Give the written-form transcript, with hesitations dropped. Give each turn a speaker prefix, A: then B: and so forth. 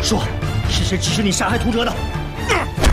A: 说，是谁指使你杀害屠哲的？